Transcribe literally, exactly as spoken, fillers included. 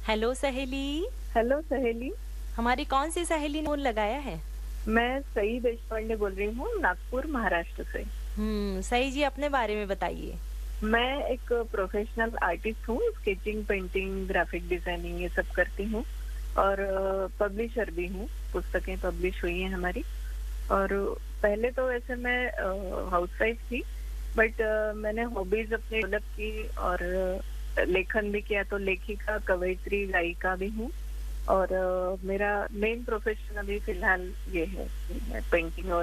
Hello सहेली। Hello सहेली। हमारी कौन सी सहेली ने फोन लगाया है? मैं सई देशपांडे बोल रही हूँ, नागपुर महाराष्ट्र से। हम्म, सही जी, अपने बारे में बताइए। मैं एक प्रोफेशनल आर्टिस्ट हूँ, स्केचिंग, पेंटिंग, ग्राफिक डिजाइनिंग ये सब करती हूँ और पब्लिशर भी हूँ। पुस्तकें पब्लिश हुई हैं हमारी। और पहले तो वैसे मैं हाउसवाइफ थी, बट मैंने हॉबीज अपनी डेवलप की और लेखन भी किया, तो लेखिका, कवयित्री, गायिका भी हूँ। और uh, मेरा मेन प्रोफेशन अभी फिलहाल ये है कि मैं पेंटिंग और